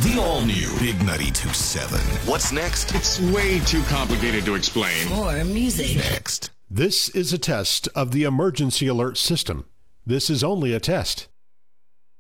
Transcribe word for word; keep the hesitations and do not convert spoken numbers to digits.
The all-new Big ninety-two point seven. What's next? It's way too complicated to explain. More music. Next. This is a test of the emergency alert system. This is only a test.